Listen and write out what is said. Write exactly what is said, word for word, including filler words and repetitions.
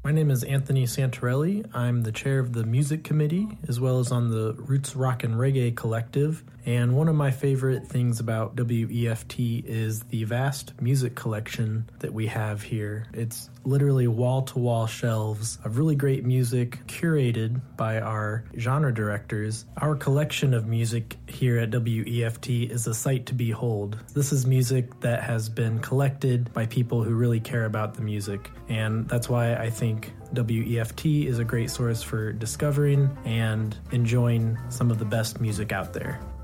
My name is Anthony Santorelli. I'm the chair of the music committee, as well as on the Roots Rock and Reggae Collective. And one of my favorite things about W E F T is the vast music collection that we have here. It's literally wall-to-wall shelves of really great music curated by our genre directors. Our collection of music here at W E F T is a sight to behold. This is music that has been collected by people who really care about the music, and that's why I think W E F T is a great source for discovering and enjoying some of the best music out there.